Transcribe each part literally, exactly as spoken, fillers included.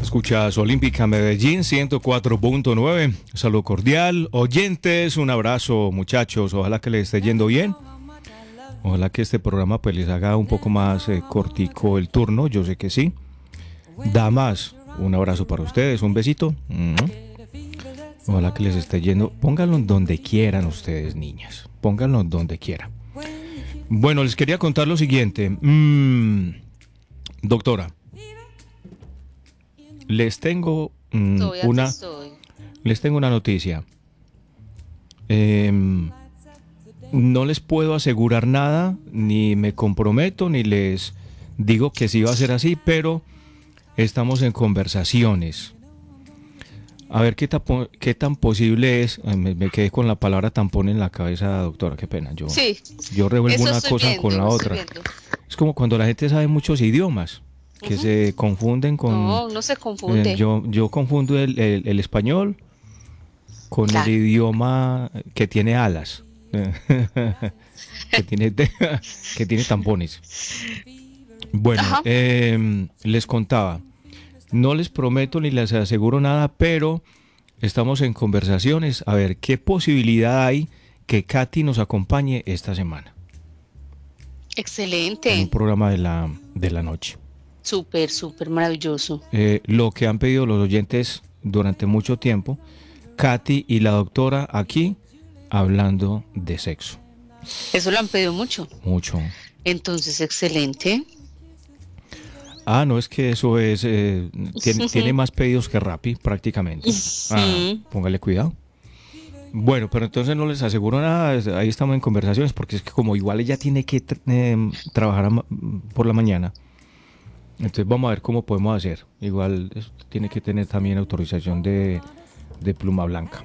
Escuchas Olímpica Medellín ciento cuatro punto nueve. Salud cordial. Oyentes, un abrazo, muchachos. Ojalá que les esté yendo bien. Ojalá que este programa pues les haga un poco más eh, cortico el turno. Yo sé que sí. Damas, un abrazo para ustedes. Un besito. Mm-hmm. Ojalá que les esté yendo. Pónganlo donde quieran ustedes, niñas. Pónganlo donde quieran. Bueno, les quería contar lo siguiente. Mm, doctora. Les tengo mm, una les tengo una noticia. Eh, no les puedo asegurar nada, ni me comprometo, ni les digo que sí va a ser así, pero estamos en conversaciones. A ver qué, tapo, qué tan posible es. Me, me quedé con la palabra tampón en la cabeza, doctora, qué pena. Yo, sí, yo revuelvo una cosa viendo, con la otra. Es como cuando la gente sabe muchos idiomas. Que uh-huh. se confunden con... No, no se confunde. Eh, yo, yo confundo el, el, el español con claro. el idioma que tiene alas, que, tiene, que tiene tampones. Bueno, eh, les contaba, no les prometo ni les aseguro nada, pero estamos en conversaciones a ver qué posibilidad hay que Katy nos acompañe esta semana. Excelente. En un programa de la, de la noche. Súper, súper maravilloso. Eh, lo que han pedido los oyentes durante mucho tiempo, Katy y la doctora aquí hablando de sexo. Eso lo han pedido mucho. Mucho. Entonces, excelente. Ah, no, es que eso es, eh, tiene, tiene más pedidos que Rappi prácticamente. Ah, póngale cuidado. Bueno, pero entonces no les aseguro nada, ahí estamos en conversaciones, porque es que como igual ella tiene que eh, trabajar a, por la mañana. Entonces vamos a ver cómo podemos hacer. Igual tiene que tener también autorización de, de Pluma Blanca.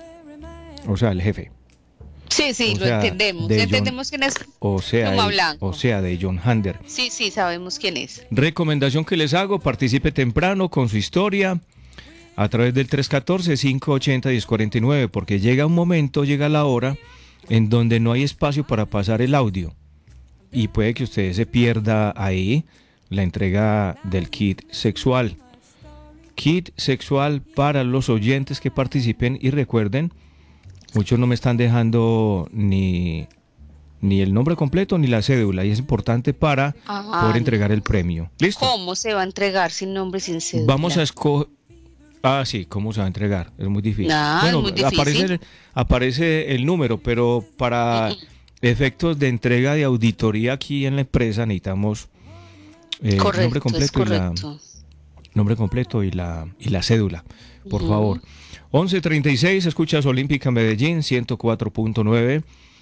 O sea, el jefe. Sí, sí, o lo sea, entendemos. Entendemos John, quién es o sea, Pluma el, Blanca. O sea, de John Hander. Sí, sí, sabemos quién es. Recomendación que les hago, participe temprano con su historia a través del tres uno cuatro, cinco ocho cero, uno cero cuatro nueve, porque llega un momento, llega la hora en donde no hay espacio para pasar el audio. Y puede que usted se pierda ahí la entrega del kit sexual. Kit sexual para los oyentes que participen y recuerden, muchos no me están dejando ni, ni el nombre completo ni la cédula y es importante para Ajá. poder entregar el premio. ¿Listo? ¿Cómo se va a entregar sin nombre y sin cédula? Vamos a escoger... Ah, sí, ¿cómo se va a entregar? Es muy difícil. Nah, bueno, es muy difícil. Aparece, aparece el número, pero para uh-huh. efectos de entrega de auditoría aquí en la empresa necesitamos... Eh, correcto, nombre completo es y la nombre completo y la y la cédula, por uh-huh. favor. once treinta y seis, escuchas Olímpica Medellín ciento cuatro punto nueve.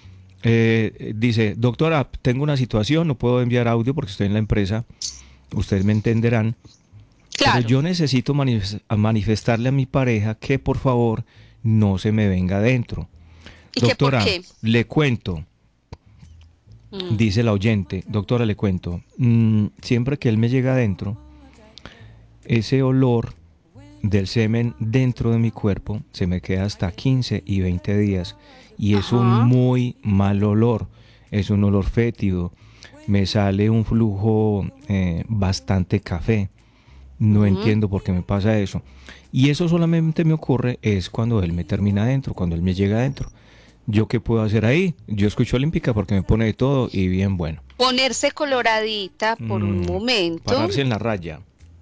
Eh, dice, doctora, tengo una situación, no puedo enviar audio porque estoy en la empresa. Ustedes me entenderán. Claro. Pero yo necesito manif- manifestarle a mi pareja que por favor no se me venga adentro. ¿Y doctora, qué, por qué? Le cuento. Dice la oyente, doctora, le cuento, mmm, siempre que él me llega adentro, ese olor del semen dentro de mi cuerpo se me queda hasta quince y veinte días y es Ajá. un muy mal olor, es un olor fétido, me sale un flujo eh, bastante café, no uh-huh. entiendo por qué me pasa eso y eso solamente me ocurre es cuando él me termina adentro, cuando él me llega adentro. ¿Yo qué puedo hacer ahí? Yo escucho Olímpica porque me pone de todo y bien bueno. Ponerse coloradita por mm, un momento. Pararse en la raya.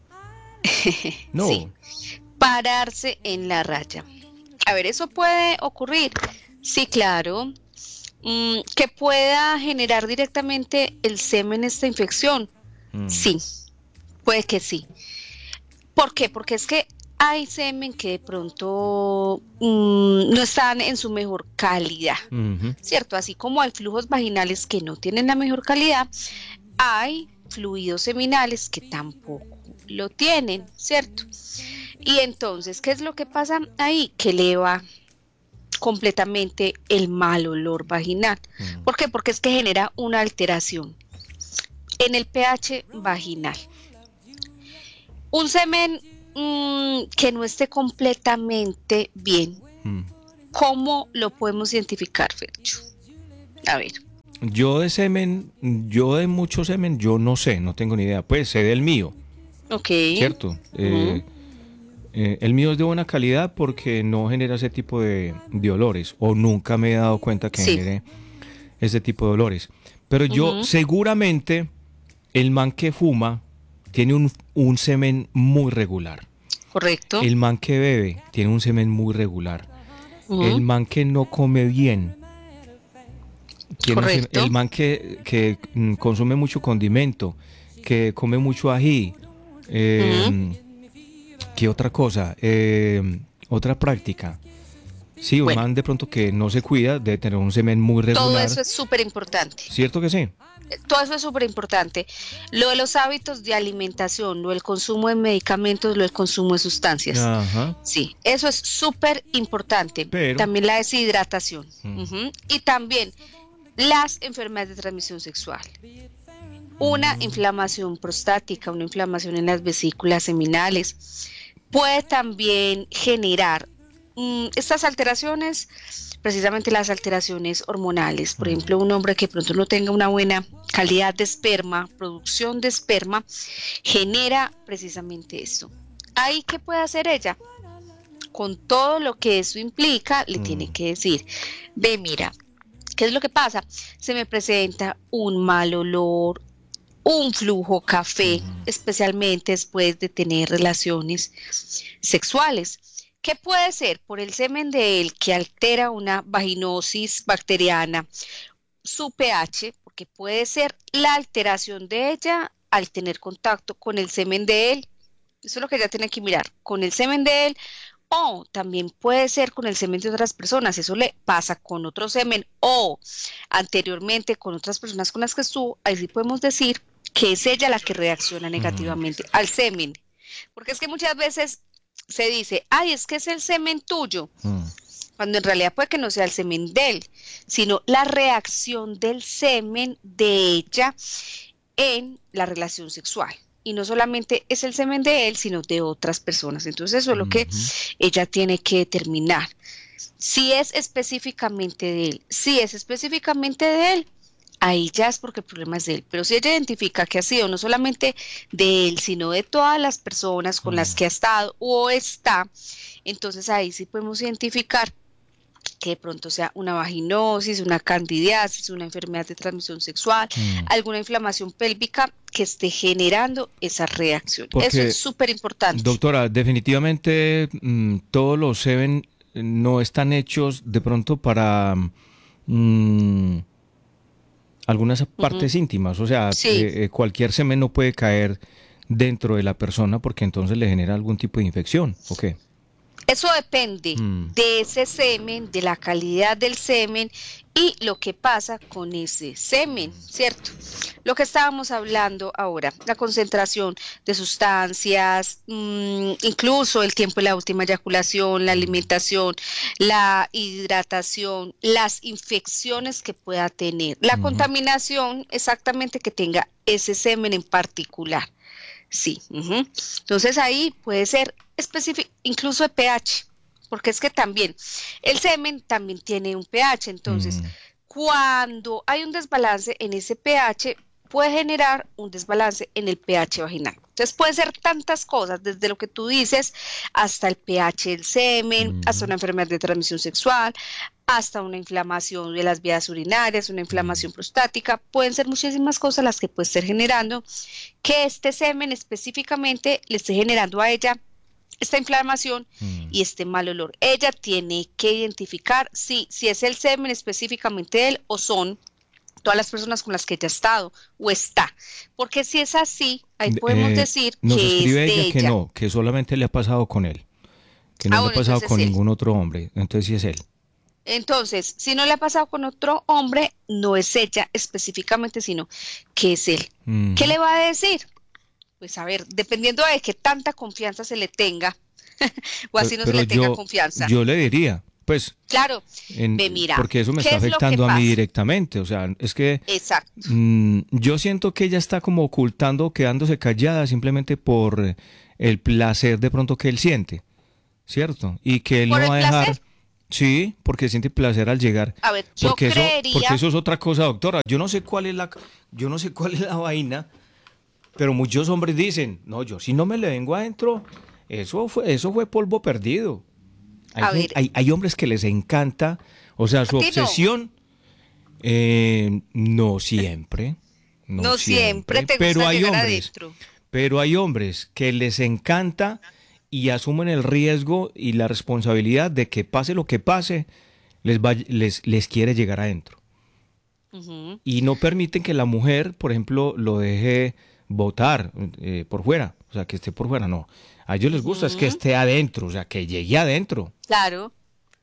No. Sí, pararse en la raya. A ver, ¿eso puede ocurrir? Sí, claro. Mm, ¿que pueda generar directamente el semen esta infección? Mm. Sí, puede que sí. ¿Por qué? Porque es que hay semen que de pronto mmm, no están en su mejor calidad, uh-huh. ¿cierto? Así como hay flujos vaginales que no tienen la mejor calidad, hay fluidos seminales que tampoco lo tienen, ¿cierto? Y entonces, ¿qué es lo que pasa ahí? Que eleva completamente el mal olor vaginal. Uh-huh. ¿Por qué? Porque es que genera una alteración en el pH vaginal. Un semen Mm, que no esté completamente bien. Mm. ¿Cómo lo podemos identificar, Fercho? A ver. Yo de semen, yo de mucho semen, yo no sé, no tengo ni idea. Pues sé del mío. Ok. ¿Cierto? Uh-huh. Eh, Eh, el mío es de buena calidad porque no genera ese tipo de, de olores, o nunca me he dado cuenta que Sí. genere ese tipo de olores. Pero yo Ujú. seguramente el man que fuma tiene un, un semen muy regular. Correcto. El man que bebe tiene un semen muy regular. El Ujú. man que no come bien tiene un semen- Correcto. el man que, que mm, consume mucho condimento, que come mucho ají, Ujú. eh, ¿qué otra cosa? Eh, otra práctica. Sí, un Bueno, man de pronto que no se cuida debe tener un semen muy todo regular. eso es súper importante. ¿Cierto que sí? Todo eso es súper importante. Lo de los hábitos de alimentación, lo del consumo de medicamentos, lo del consumo de sustancias. Ajá. Sí, eso es súper importante. Pero, También la deshidratación. mm, Ujú. Y también las enfermedades de transmisión sexual. Una inflamación prostática, una inflamación en las vesículas seminales, puede también generar mm, estas alteraciones, precisamente las alteraciones hormonales. Por mm, ejemplo, un hombre que pronto no tenga una buena calidad de esperma, producción de esperma, genera precisamente esto. ¿Ahí qué puede hacer ella? Con todo lo que eso implica, le tiene mm, que decir, ve, mira, ¿qué es lo que pasa? Se me presenta un mal olor, un flujo café, mm, especialmente después de tener relaciones sexuales. ¿Qué puede ser? Por el semen de él que altera una vaginosis bacteriana, su pH, porque puede ser la alteración de ella al tener contacto con el semen de él. Eso es lo que ella tiene que mirar, con el semen de él, o también puede ser con el semen de otras personas. Eso le pasa con otro semen o anteriormente con otras personas con las que estuvo. Ahí sí podemos decir que es ella la que reacciona mm, negativamente al semen. Porque es que muchas veces se dice, ay, es que es el semen tuyo, mm, cuando en realidad puede que no sea el semen de él, sino la reacción del semen de ella en la relación sexual. Y no solamente es el semen de él, sino de otras personas. Entonces eso es lo que mhm. ella tiene que determinar. Si es específicamente de él, si es específicamente de él, ahí ya es porque el problema es de él. Pero si ella identifica que ha sido no solamente de él, sino de todas las personas con las Mm. que ha estado o está, entonces ahí sí podemos identificar que de pronto sea una vaginosis, una candidiasis, una enfermedad de transmisión sexual, Mm. alguna inflamación pélvica que esté generando esa reacción. Eso es Porque, súper importante. doctora, definitivamente mm, todos los semen no están hechos de pronto para mm, algunas Ujú. partes íntimas. O sea, Sí. eh, eh, cualquier semen no puede caer dentro de la persona porque entonces le genera algún tipo de infección. ¿Ok? Eso depende Mm, de ese semen, de la calidad del semen y lo que pasa con ese semen, ¿cierto? Lo que estábamos hablando ahora, la concentración de sustancias, mmm, incluso el tiempo de la última eyaculación, la mm, alimentación, la hidratación, las infecciones que pueda tener, la ujú. contaminación exactamente que tenga ese semen en particular. Sí, ujú. Entonces ahí puede ser específico, incluso de pH, porque es que también el semen también tiene un pH, entonces Mm, cuando hay un desbalance en ese pH, puede generar un desbalance en el pH vaginal. Entonces puede ser tantas cosas, desde lo que tú dices, hasta el pH del semen, hasta ujú, una enfermedad de transmisión sexual, hasta una inflamación de las vías urinarias, una mm, inflamación prostática, pueden ser muchísimas cosas las que puede estar generando que este semen específicamente le esté generando a ella esta inflamación mm. y este mal olor. Ella tiene que identificar si, si es el semen específicamente de él o son todas las personas con las que ella ha estado o está. Porque si es así, ahí podemos Eh, decir nos que es escribe de ella que ella. no, que solamente le ha pasado con él, que no Ah, le ha bueno, pasado entonces con es él. ningún otro hombre. Entonces sí es él. Entonces, si no le ha pasado con otro hombre, no es ella específicamente, sino que es él. ¿Qué Ujú. le va a decir? Pues a ver, dependiendo de qué tanta confianza se le tenga, o Pero, así no se pero le tenga yo, confianza. yo le diría, pues, Claro, ve, en- mira, porque eso me ¿qué está es lo que afectando a mí pasa? directamente. O sea, es que Exacto. mm, yo siento que ella está como ocultando, quedándose callada simplemente por eh, el placer de pronto que él siente, ¿cierto? Y que él Por no el va a placer, dejar, sí, porque siente placer al llegar, a ver, yo porque eso, porque creería, eso es otra cosa, doctora. Yo no sé cuál es la, yo no sé cuál es la vaina, pero muchos hombres dicen, no, yo si no me le vengo adentro, eso fue, eso fue polvo perdido. Hay, A gen- ver, hay, hay hombres que les encanta, o sea, su a ti no, obsesión, eh, no siempre, no no siempre siempre, te pero gusta hay llegar hombres, adentro. pero hay hombres que les encanta y asumen el riesgo y la responsabilidad de que pase lo que pase, les, va- les, les quiere llegar adentro. Ujú, Y no permiten que la mujer, por ejemplo, lo deje botar eh, por fuera, o sea, que esté por fuera, no. A ellos les gusta es que ujú, esté adentro, o sea, que llegue adentro. claro,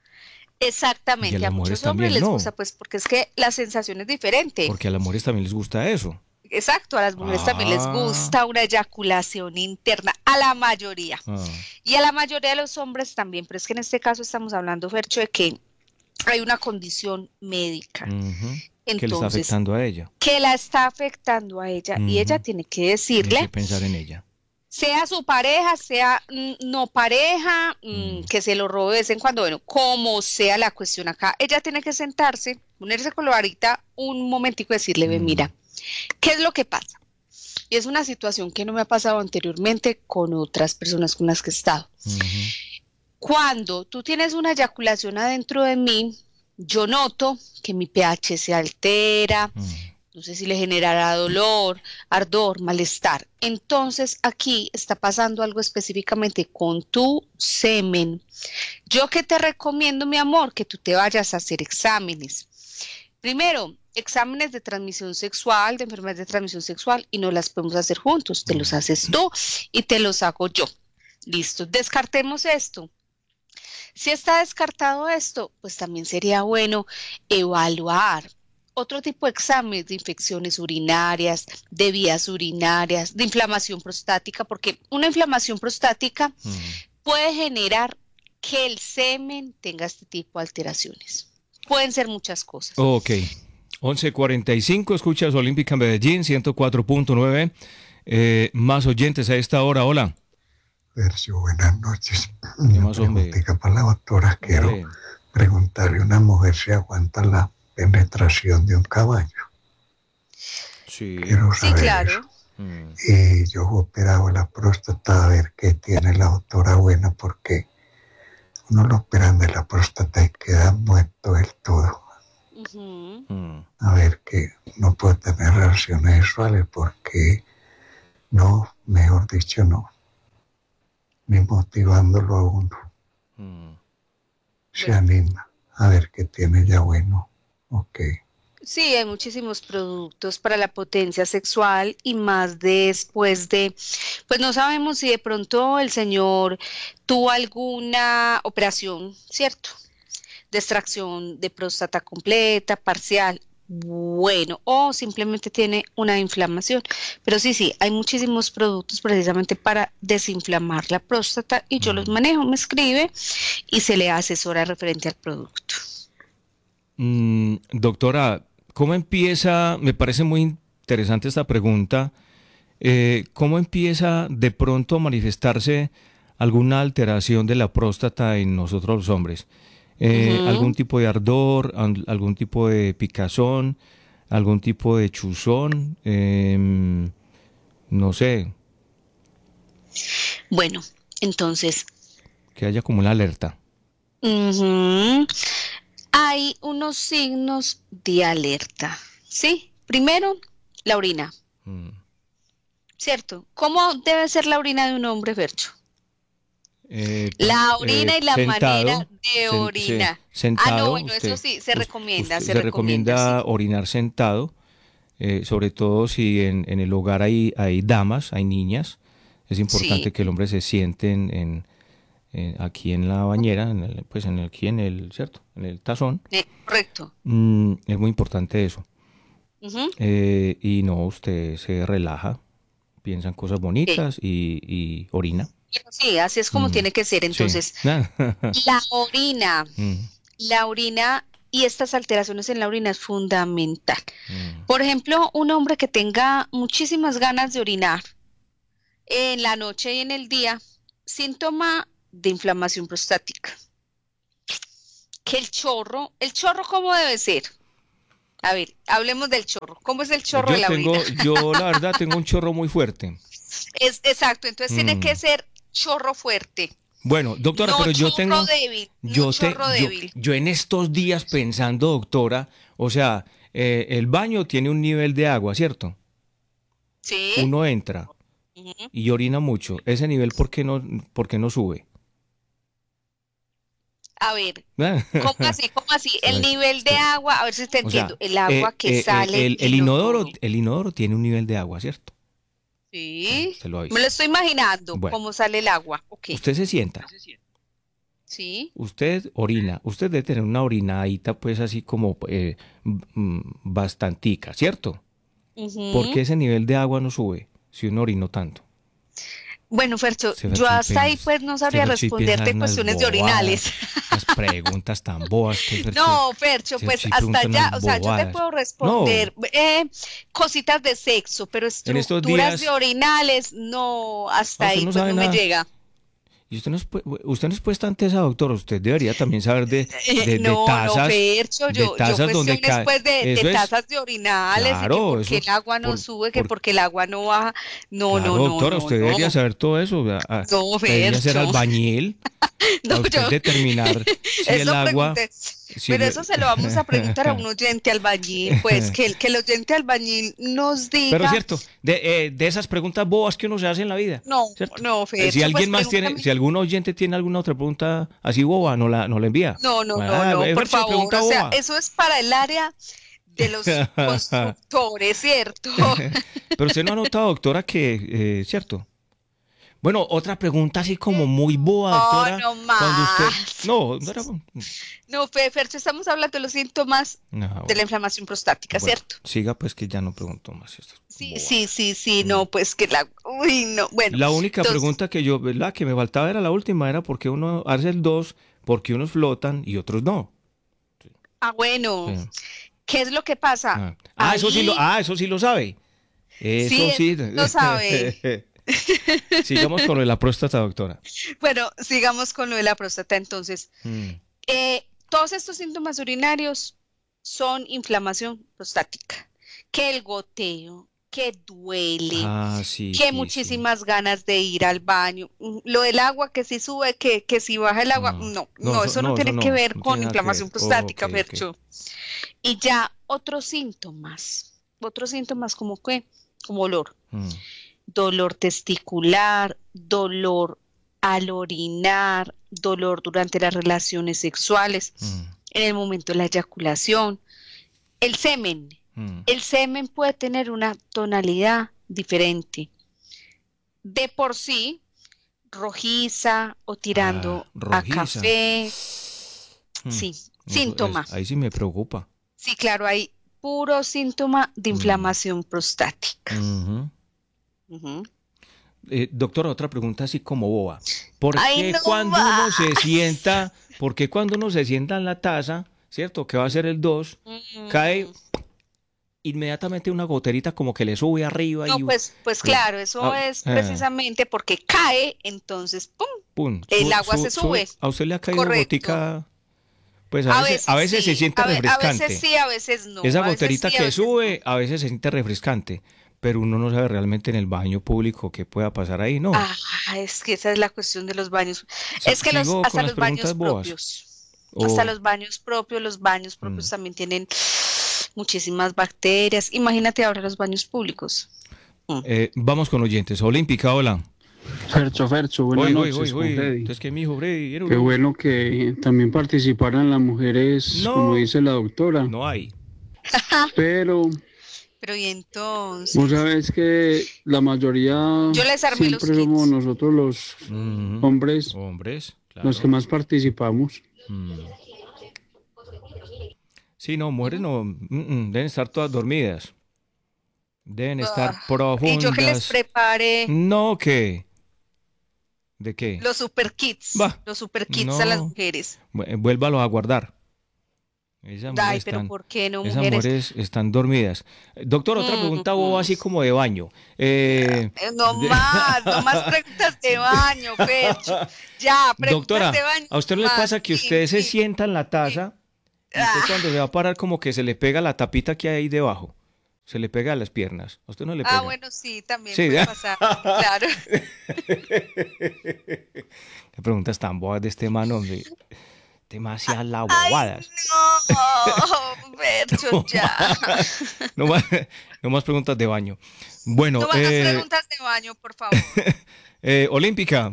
Y a exactamente. A las mujeres muchos hombres también, les no, gusta, pues, porque es que la sensación es diferente. porque a las mujeres también les gusta eso. Exacto, a las mujeres también les Ah, gusta una eyaculación interna, a la mayoría. ah, Y a la mayoría de los hombres también, pero es que en este caso estamos hablando, Fercho, de que hay una condición médica. ujú, que le está Entonces, afectando a ella. que la está afectando a ella y ella Ujú, tiene que tiene que decirle, pensar en ella. sea su pareja, sea mm, no pareja, mm, Mm, que se lo robe de vez en cuando, bueno, como sea la cuestión acá, ella tiene que sentarse, ponerse con la varita un momentico y decirle, ve, mm, mira, ¿qué es lo que pasa? Y es una situación que no me ha pasado anteriormente con otras personas con las que he estado. ujú, Cuando tú tienes una eyaculación adentro de mí, yo noto que mi pH se altera, mm, no sé si le generará dolor, ardor, malestar. Entonces aquí está pasando algo específicamente con tu semen. Yo que te recomiendo, mi amor, que tú te vayas a hacer exámenes. Primero, exámenes de transmisión sexual, de enfermedades de transmisión sexual, y no las podemos hacer juntos. Te los mm. haces tú y te los hago yo. Listo, descartemos esto. Si está descartado esto, pues también sería bueno evaluar otro tipo de exámenes de infecciones urinarias, de vías urinarias, de inflamación prostática, porque una inflamación prostática Mm. puede generar que el semen tenga este tipo de alteraciones. Pueden ser muchas cosas. Ok, once cuarenta y cinco, escuchas Olímpica Medellín, ciento cuatro punto nueve. Eh, más oyentes a esta hora, hola. Sergio, buenas noches. ¿Qué Una más, hombre? preguntita para la doctora. Quiero Hágale. preguntarle a una mujer si aguanta la penetración de un caballo. Sí. Quiero Sí, saber eso. claro. Mm, Y yo he operado la próstata a ver qué tiene la doctora buena, porque uno lo operan de la próstata y queda muerto del todo. Ujú. mm. A ver que no puede tener relaciones sexuales porque no, mejor dicho, no, ni motivándolo a uno. Mm. Se Bueno, anima a ver qué tiene ya bueno. Ok. sí, hay muchísimos productos para la potencia sexual y más después de, pues no sabemos si de pronto el señor tuvo alguna operación, ¿cierto? De extracción de próstata completa, parcial, bueno, o simplemente tiene una inflamación. Pero sí, sí, hay muchísimos productos precisamente para desinflamar la próstata y yo los Mm. manejo, me escribe y se le asesora referente al producto. Mm, doctora, ¿cómo empieza? Me parece muy interesante esta pregunta. Eh, ¿cómo empieza de pronto a manifestarse alguna alteración de la próstata en nosotros los hombres? Eh, ¿algún Ujú. tipo de ardor, al- algún tipo de picazón, algún tipo de chuzón? Em, no sé, Bueno, entonces, que haya como una alerta. ujú, hay unos signos de alerta, ¿sí? Primero, la orina, Mm. ¿cierto? ¿Cómo debe ser la orina de un hombre, Fercho? Eh, prim- La eh, orina y la manera sentado, de sen- se- orina. Ah, no, sentado, bueno, eso usted, sí, se us- recomienda, usted- se se recomienda, sí. recomienda orinar sentado, eh, sobre todo si en, en el hogar hay, hay damas, hay niñas. Es importante Sí, que el hombre se siente en, en- en- aquí en la bañera, en el- pues en el, aquí en el, ¿cierto? En el tazón. eh, correcto. Mm, es muy importante eso. Ujú, Eh, y no, usted se relaja, piensa en cosas ok. bonitas y, y orina. Sí, así es como Mm, tiene que ser. sí. Entonces, la orina, Mm, la orina y estas alteraciones en la orina es fundamental. mm, Por ejemplo, un hombre que tenga muchísimas ganas de orinar en la noche y en el día, síntoma de inflamación prostática. Que el chorro, ¿el chorro cómo debe ser? A ver, hablemos del chorro. ¿Cómo es el chorro de Yo la orina? tengo, yo la verdad tengo un chorro muy fuerte. Es exacto, entonces tiene que Mm, ser chorro fuerte. Bueno, doctora, No pero yo chorro tengo, débil, yo, no te, chorro yo, débil. yo en estos días pensando, doctora, o sea, eh, el baño tiene un nivel de agua, ¿cierto? Sí. Uno entra Ujú. y orina mucho. Ese nivel, ¿por qué no, por qué no sube? A ver, ¿cómo así? ¿Cómo así? El Espera, nivel de espera. agua, a ver si te O sea, entiendo. El agua eh, que eh, eh, sale el, el del inodoro, odoro. el inodoro tiene un nivel de agua, ¿cierto? Sí. Se lo Me aviso. lo estoy imaginando, Bueno, cómo sale el agua. Ok. usted se sienta, Sí. usted orina, usted debe tener una orinadita pues así como eh, mm, bastantica, ¿cierto? ¿Por qué Ujú. ese nivel de agua no sube si uno orinó tanto? Bueno, Fercho, Se yo Fercho y hasta ahí piensa, pues no este sabría Fercho y piensa responderte unas cuestiones de bobadas, orinales. unas preguntas tan bobas que Fercho, No, Fercho, este pues Fercho y hasta pregunta unas allá, o sea, yo te bobadas. puedo No, responder eh, cositas de sexo, pero en estos estructuras de días, orinales, no, ah, hasta usted ahí no pues sabe no me nada. llega. Y usted no es, pu- usted no es pues tan tesa, doctor. Usted debería también saber de, Eh, de, de no, no, tazas, Fercho, de yo, yo tazas donde cuestiones cae. después de, de Eso es, tazas de orinales y que claro, por qué eso, el agua no por, sube, que por, porque el agua no baja. No, no, claro, no, doctora, no, usted no, debería saber todo eso. a- a- no, debería ser Fercho. albañil No, a yo, usted determinar si el eso agua, pregunté, si pero el- eso se lo vamos a preguntar a un oyente albañil, pues que el, que el oyente albañil nos Pero es diga. cierto, de, eh, de esas preguntas bobas que uno se hace en la vida, No, ¿cierto? no, Eh, si Fercho, pues alguien más tiene, pregúntame. si algún oyente tiene alguna otra pregunta así boba, no la, no la envía. No, no, no, Ah, no, eh, por Fercho, favor, pregunta o sea, boba. eso es para el área de los constructores, ¿cierto? Pero usted no ha notado, doctora, que, eh, ¿cierto? Bueno, otra pregunta así como muy boba, Oh, doctora. no Cuando usted... más. No, no era... No, Fe- Fercho, estamos hablando de los síntomas No, de la bueno, inflamación prostática, bueno, ¿cierto? siga pues que ya no pregunto más estas Sí, sí, bobadas. sí, sí, Mm. no, pues que la... Uy, no, bueno, La única entonces, pregunta que yo, ¿verdad? Que me faltaba era la última, era por qué uno hace el dos, por qué unos flotan y otros no. ah, bueno, Sí. ¿qué es lo que pasa? Ah, Ah, eso sí lo, Ahí, ah, eso sí lo sabe. sí, Eso eso sí. lo sabe. Sigamos con lo de la próstata, doctora. Bueno, sigamos con lo de la próstata entonces. Mm. Eh, todos estos síntomas urinarios son inflamación prostática. Que el goteo, que duele, Ah, sí, que sí, sí. muchísimas ganas de ir al baño. Mm, Lo del agua, que si sube, que, que si baja el agua. No, No, no, no, eso eso no no, eso tiene que no, ver no tiene con nada que ver. inflamación Oh, ok, prostática, ok. Fercho. Y ya otros síntomas, otros síntomas como qué, como olor. Mm. Dolor testicular, dolor al orinar, dolor durante las relaciones sexuales, Mm. en el momento de la eyaculación. El semen, Mm. el semen puede tener una tonalidad diferente. De por sí, rojiza o tirando Ah, a rojiza. café. Mm. Sí, Eso síntoma. es- ahí sí me preocupa. Sí, claro, hay puro síntoma de Mm. inflamación prostática. Ujú. Ujú. Eh, doctora, otra pregunta así como boba. ¿Por Ay, qué no cuando uno se más. sienta, por qué cuando uno se sienta en la taza, ¿cierto? Que va a ser el dos, cae Mm. inmediatamente una goterita como que le sube arriba No, y pues, pues le- claro, eso ah, es eh, precisamente porque cae, entonces, ¡pum! pum, El su- agua su- se su- sube. ¿A usted le ha caído Correcto. gotica? Pues a A veces, a veces veces se sí, siente a, ve- a veces refrescante. sí, a veces no. Esa A veces goterita sí, a que veces sube, no. a veces se siente refrescante, pero uno no sabe realmente en el baño público qué pueda pasar ahí, ¿no? Ah, es que esa es la cuestión de los baños. Si- Es que los, sigo con hasta las los baños preguntas bobas. propios, hasta O, los baños propios, los baños propios mm, también tienen muchísimas bacterias. Imagínate ahora los baños públicos. Mm. eh, vamos con oyentes. Olímpica, hola. Fercho, Fercho, buenas Uy, uy, noches, uy, con uy. Freddy. Entonces que mi hijo Freddy, era Qué uno. bueno que también participaran las mujeres, como No, dice la doctora, no hay. pero Pero y entonces, vos sabés que la mayoría yo les armé los siempre somos kits. nosotros los Ujú. hombres Hombres, los que claro. más participamos. Mm. Sí, no, mujeres no, mm, mm, deben estar todas dormidas. Deben estar Ah, y yo que les profundas. prepare No, ¿qué? ¿De qué? los super kits, Va, los super kits a las no. mujeres. Vu- Vuélvalos a guardar. Esas Ay, mujeres pero están, ¿por qué no, esas mujeres? mujeres están dormidas. Eh, Doctor, otra pregunta boba Mm, así como de baño. Eh, eh, no de- más, no más preguntas de baño, Fercho. Ya, preguntas Doctora, de baño, ¿a usted no le más. pasa que Sí, usted se sí, sienta en la sí. taza y usted Ah, cuando se va a parar como que se le pega la tapita que hay ahí debajo? Se le pega a las piernas. A usted no le pega. Ah, bueno, sí, también Sí, puede ¿ya? pasar, claro. Qué preguntas tan boas de este man, hombre. Demasiadas las Ay, bobadas. no, Bercho, No ya. más, no más, no más preguntas de baño. Bueno, No más eh, preguntas de baño, por favor. eh, Olímpica.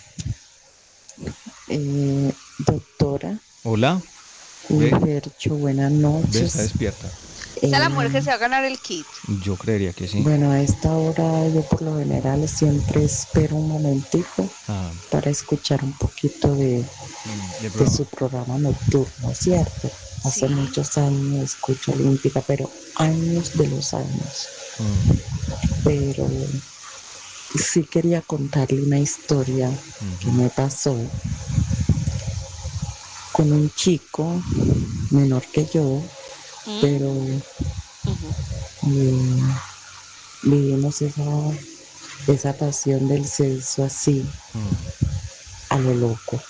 Eh, doctora, Hola. y Ve, Fercho, buenas ve, está noches. despierta. Esa es la mujer que Eh, se va a ganar el kit. Yo creería que sí. bueno, a esta hora yo por lo general siempre espero un momentico Ah, para escuchar un poquito de, mm, de de programa. su programa nocturno, ¿cierto? Hace Sí. muchos años escucho Olímpica, pero años de los años. Mm, Pero sí quería contarle una historia que ujú, me pasó con un chico menor que yo, ¿Mm? pero Ujú. eh, vivimos esa, esa pasión del sexo así, mm, a lo loco.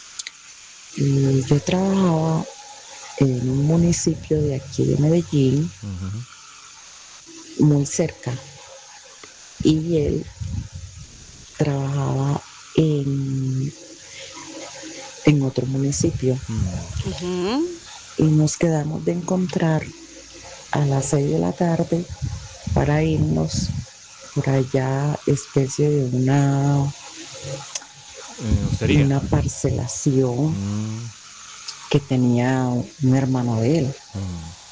Y yo trabajaba en un municipio de aquí de Medellín, ujú, muy cerca, y él trabajaba en, en otro municipio. mm, Ujú. Y nos quedamos de encontrar a las seis de la tarde para irnos por allá, especie de una, eh, hostería. una parcelación Mm, que tenía un hermano de él. mm,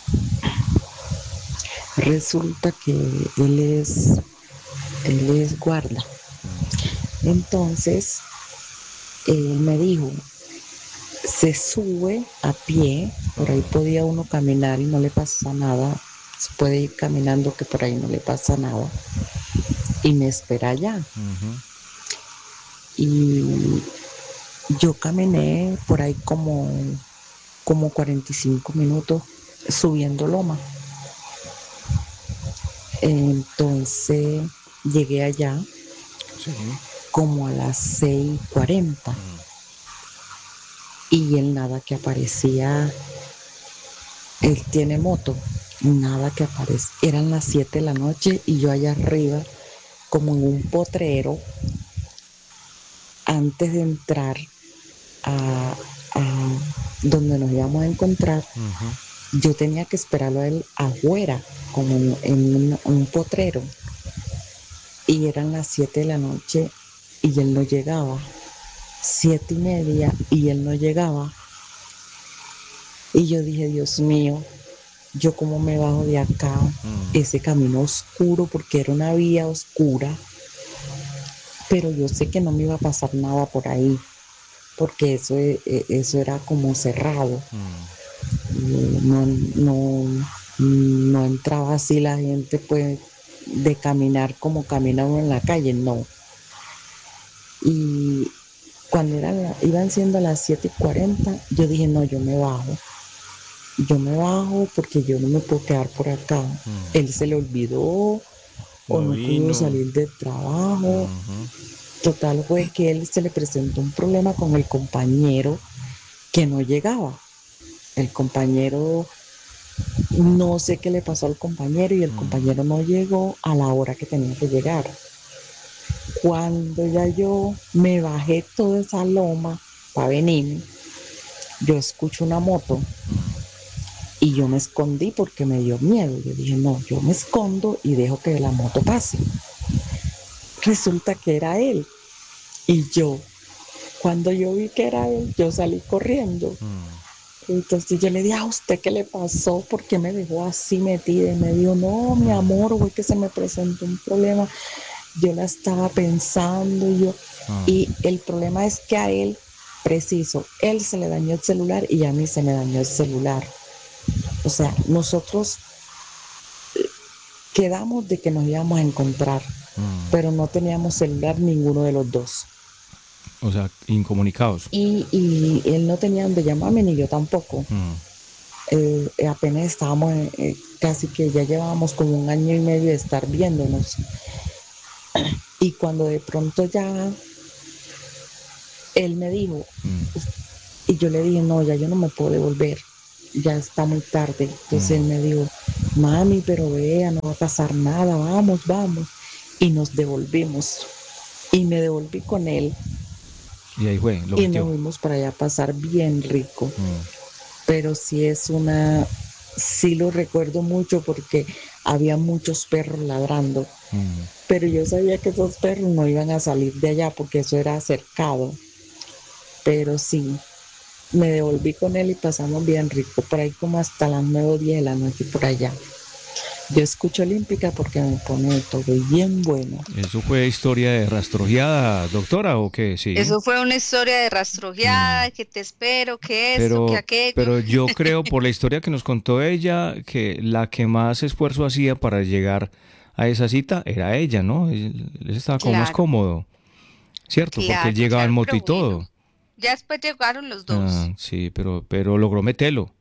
Resulta que él es, él es guarda. mm, Entonces, él me dijo, se sube a pie, por ahí ah, podía uno caminar y no le pasa nada, se puede ir caminando que por ahí no le pasa nada, y me espera allá. ujú, Y yo caminé por ahí como, como cuarenta y cinco minutos subiendo loma. Entonces llegué allá sí. como a las seis y cuarenta Mm, y él nada que aparecía. Él tiene moto, nada que aparece. Eran las siete de la noche y yo allá arriba, como en un potrero, antes de entrar a, a donde nos íbamos a encontrar, ujú, yo tenía que esperarlo a él afuera, como en, en un, un potrero. Y eran las siete de la noche y él no llegaba. Siete y media y él no llegaba. Y yo dije, Dios mío, yo cómo me bajo de acá, mm, ese camino oscuro, porque era una vía oscura, pero yo sé que no me iba a pasar nada por ahí, porque eso, eso era como cerrado. mm, No, no, no entraba así la gente pues de caminar como camina uno en la calle, no. Y cuando eran, iban siendo las siete y cuarenta, yo dije, no, yo me bajo. Yo me bajo porque yo no me puedo quedar por acá. mm. Él se le olvidó o No no pudo vino. salir del trabajo. Ujú, Total fue que él se le presentó un problema con el compañero que no llegaba. El compañero, no sé qué le pasó al compañero y el mm, compañero no llegó a la hora que tenía que llegar. Cuando ya yo me bajé toda esa loma para venirme, yo escucho una moto mm, y yo me escondí porque me dio miedo. Yo dije, no, yo me escondo y dejo que la moto pase. Resulta que era él. Y yo, cuando yo vi que era él, yo salí corriendo. mm, Entonces yo le dije, ¿a usted qué le pasó? ¿Por qué me dejó así metida? Y me dijo, no, mi amor, fue que se me presentó un problema. Yo la estaba pensando y yo... ah, Y el problema es que a él, preciso, él se le dañó el celular y a mí se me dañó el celular. O sea, nosotros quedamos de que nos íbamos a encontrar, mm. pero no teníamos celular ninguno de los dos. O sea, incomunicados. Y, y él no tenía donde llamarme ni yo tampoco. Mm, Eh, apenas estábamos, eh, casi que ya llevábamos como un año y medio de estar viéndonos. Y cuando de pronto ya él me dijo, mm, y yo le dije, no, ya yo no me puedo devolver, ya está muy tarde. Entonces mm, él me dijo, mami, pero vea, no va a pasar nada, vamos, vamos. Y nos devolvimos. Y me devolví con él. Y ahí fue, lo y metió. nos fuimos para allá a pasar bien rico. Mm. Pero sí es una, sí lo recuerdo mucho porque había muchos perros ladrando. Mm. Pero yo sabía que esos perros no iban a salir de allá porque eso era cercado. Pero sí, me devolví con él y pasamos bien rico, por ahí como hasta las nueve o diez de la noche por allá. Yo escucho Olímpica porque me pone todo bien bueno. ¿Eso fue historia de rastrojeada, doctora, o qué? Sí. Eso fue una historia de rastrojeada, Mm. que te espero, que esto, Pero, que aquello. pero yo creo, por la historia que nos contó ella, que la que más esfuerzo hacía para llegar a esa cita era ella, ¿no? Él, él estaba como más Claro. cómodo, ¿cierto? Porque Claro, él llegaba en claro, moto pero y todo. bueno, ya después llegaron los dos. Ah, sí, pero, pero logró meterlo.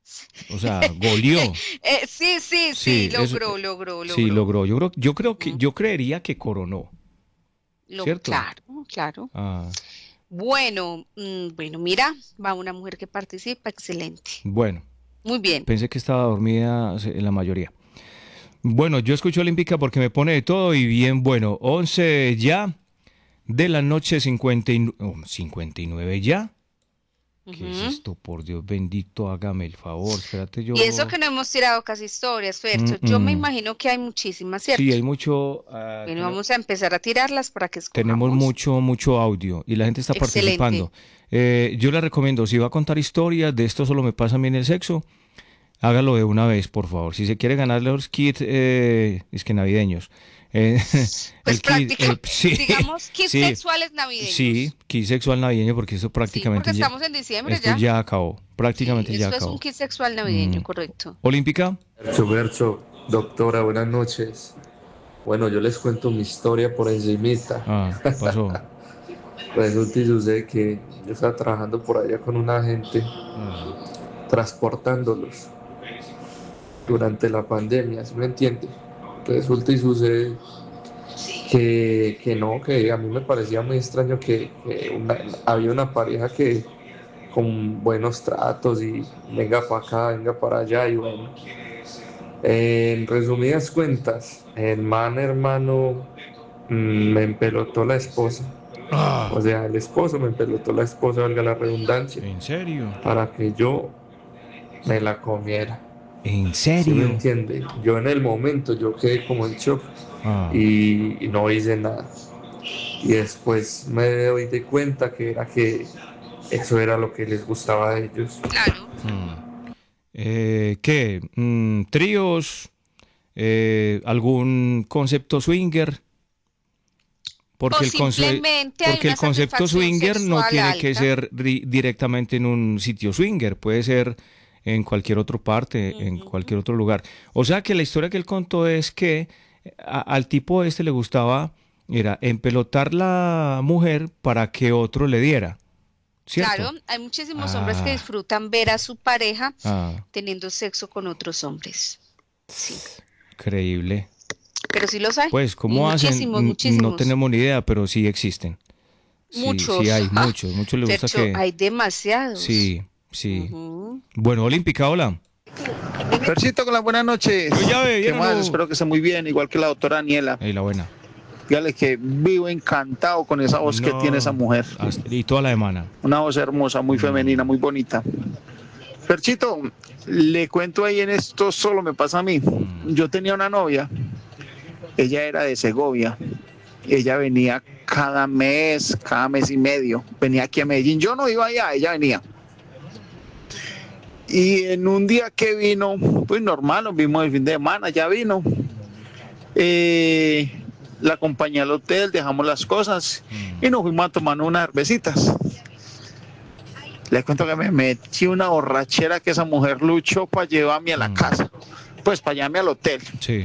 O sea, goleó. Eh, sí, sí, sí, Sí, eso- logró, logró, logró. Sí, logró. Yo creo, yo creo que, Mm. yo creería que coronó. Lo- ¿cierto? Claro, claro. Ah, Bueno, mm, bueno, mira, va una mujer que participa, excelente. bueno, Muy bien. pensé que estaba dormida se- la mayoría. Bueno, yo escucho Olímpica porque me pone de todo y bien bueno. once ya de la noche, cincuenta y nueve, oh, cincuenta y nueve ya. ¿Qué Ujú. es esto? Por Dios bendito, hágame el favor. Espérate, yo... Y eso que no hemos tirado casi historias, Fercho. Yo me Mm-mm. imagino que hay muchísimas, ¿cierto? Sí, hay mucho... ah, Bueno, tenemos- vamos a empezar a tirarlas para que escojamos. Tenemos mucho, mucho audio y la gente está Excelente. participando. Eh, yo le recomiendo, si va a contar historias de esto solo me pasa a mí en el sexo, hágalo de una vez, por favor. Si se quiere ganar los kits, eh, es que navideños. eh, Pues el kit, práctica, eh, sí, digamos, kits sí, sexuales navideños. sí, kit sexual navideño, porque eso Sí, prácticamente porque ya, estamos en diciembre esto ya. ya acabó, prácticamente Sí, ya eso es acabó. un kit sexual navideño, Mm. correcto. Olímpica, Bercho, Bercho, doctora, buenas noches. Bueno, yo les cuento mi historia por encimita. ah, pasó. Resulta y sucede que yo estaba trabajando por allá con una gente, Ah, transportándolos durante la pandemia, ¿sí me entiende? Resulta y sucede que, que no, que a mí me parecía muy extraño que, que una- había una pareja que con buenos tratos y venga para acá, venga para allá y bueno. En resumidas cuentas, el man hermano mm, me empelotó la esposa. ah, O sea, el esposo me empelotó la esposa, valga la redundancia, ¿en serio? para que yo me la comiera. ¿En ¿Sí me serio? entiende? Yo en el momento, yo quedé como en shock Ah, y, y no hice nada. Y después me doy de cuenta que era que eso era lo que les gustaba a ellos. Claro. mm. Eh, ¿qué? Mm, ¿Tríos? Eh, ¿algún concepto swinger? Porque O el, conce- simplemente hay porque el una concepto satisfacción swinger no sexual tiene que alta. ser ri- directamente en un sitio swinger, puede ser en cualquier otra parte, en Ujú. cualquier otro lugar. O sea que la historia que él contó es que a- al tipo este le gustaba, era empelotar la mujer para que otro le diera, ¿cierto? Claro, hay muchísimos hombres que Ah. disfrutan ver a su pareja Ah, teniendo sexo con otros hombres. Sí, increíble. pero sí los hay. Pues, ¿cómo hacen? Muchísimos, N- muchísimos. No tenemos ni idea, pero sí existen. Sí, Muchos. sí hay, muchos. Muchos les gusta Fercho, que... hay demasiados. Sí, sí. Ujú. Bueno, Olímpica, hola. Fercito, con las buenas noches. Yo ya ve, ¿Qué ¿vieron más? lo- Espero que esté muy bien, igual que la doctora Daniela. Ahí la buena. Dígale que vivo encantado con esa voz que No, tiene esa mujer. hasta- y toda la semana. Una voz hermosa, muy femenina, muy bonita. Ferchito, le cuento ahí en esto, solo me pasa a mí. Mm. Yo tenía una novia, ella era de Segovia. Ella venía cada mes, cada mes y medio. Venía aquí a Medellín. Yo no iba allá, ella venía. Y en un día que vino, pues normal, nos vimos el fin de semana, ya vino. Eh, la acompañé al hotel, dejamos las cosas Mm. y nos fuimos a tomar unas cervecitas. Le cuento que me metí una borrachera que esa mujer luchó para llevarme a la Mm. casa, pues para llevarme al hotel. Sí.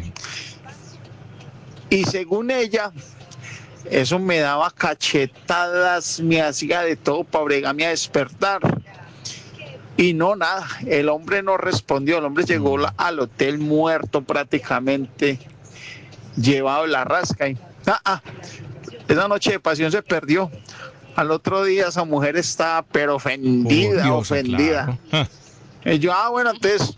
Y según ella, eso me daba cachetadas, me hacía de todo para bregarme a despertar. Y no, nada, el hombre no respondió, el hombre llegó la- al hotel muerto prácticamente, llevado la rasca. Y, ah, ah, esa noche de pasión se perdió. Al otro día esa mujer estaba pero ofendida, Odiosa, ofendida. claro. Ah, Y yo, ah, bueno, entonces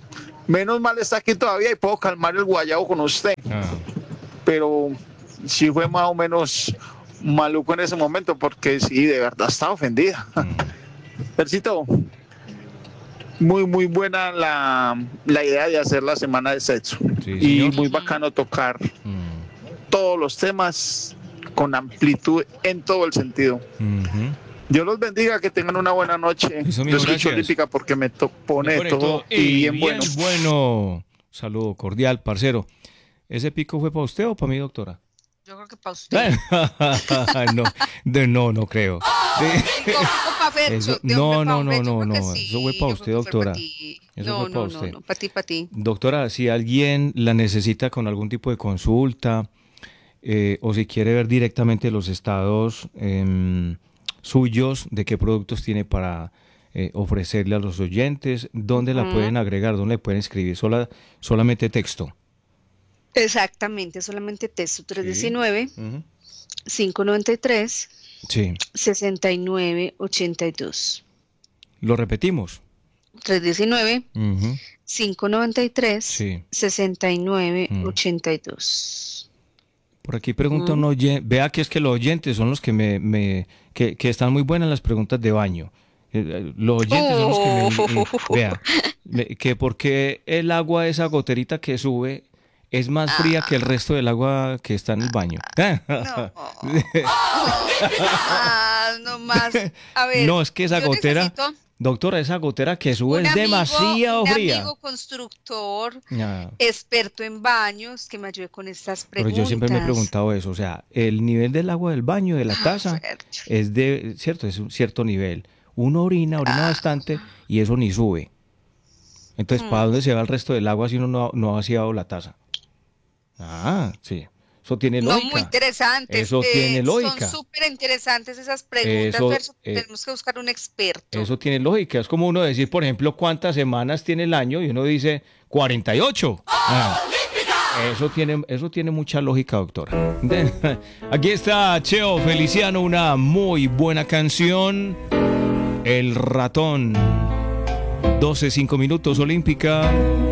Menos mal está aquí todavía y puedo calmar el guayabo con usted. Ah. Pero sí fue más o menos maluco en ese momento porque sí, de verdad estaba ofendida. Mm. Percito, muy muy buena la, la idea de hacer la semana de sexo. Sí, y señor. muy bacano tocar Mm. todos los temas con amplitud en todo el sentido. Ujú. Dios los bendiga, que tengan una buena noche. Eso mismo, Yo escucho gracias. Olímpica porque me to- pone Me pone todo todo y bien bueno. bueno. Saludo cordial, parcero. ¿Ese pico fue para usted o para mi doctora? Yo creo que para usted. no, de, no, no creo. Sí. Pico, pico pa' Fercho, Eso- de no, hombre pa' no, hombre, no, yo no, creo que no, sí, eso fue pa' yo usted, creo que fue doctora. pa' ti. Eso no, fue pa' no, usted. no, no, para ti, para ti. Doctora, si alguien la necesita con algún tipo de consulta eh, o si quiere ver directamente los estados em, suyos de qué productos tiene para eh, ofrecerle a los oyentes, ¿dónde la Ujú. pueden agregar? ¿Dónde le pueden escribir? Sola, solamente texto. Exactamente, solamente texto tres diecinueve, Ujú. cinco noventa y tres, Sí, sesenta y nueve ochenta y dos. lo repetimos. tres diecinueve, Ujú. cinco noventa y tres, Sí. sesenta y nueve Mm. ochenta y dos. Por aquí pregunta un oyente, vea que es que los oyentes son los que me, me que, que están muy buenas las preguntas de baño. Eh, eh, Los oyentes son los que me, eh, vea, me- que porque el agua, esa goterita que sube, es más fría que el resto del agua que está en el baño. No. Ah, no más. A ver, No, es que esa yo gotera, necesito doctora, esa gotera que sube un es amigo, demasiado un fría. amigo constructor, Ah, experto en baños, que me ayude con estas pero preguntas. yo siempre me he preguntado eso, o sea, el nivel del agua del baño, de la taza, Fercho. es de, cierto, es un cierto nivel. Uno orina, orina bastante y eso ni sube. Entonces, ¿para dónde se va el resto del agua si uno no, no ha vaciado la taza? Ah, sí. Eso tiene No, lógica. muy interesantes. Eso tiene lógica. Son súper interesantes esas preguntas, Eso, Fercho. eh, Tenemos que buscar un experto. Eso tiene lógica. Es como uno decir, por ejemplo, cuántas semanas tiene el año y uno dice cuarenta y ocho. Ah, eso tiene, eso tiene mucha lógica, doctora. Aquí está Cheo Feliciano, una muy buena canción. El ratón. doce, cinco minutos, Olímpica.